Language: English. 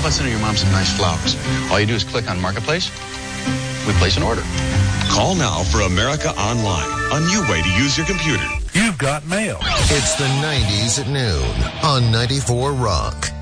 about sending your mom some nice flowers? All you do is click on Marketplace. We place an order. Call now for America Online, a new way to use your computer. You've got mail. It's the 90s at noon on 94 Rock.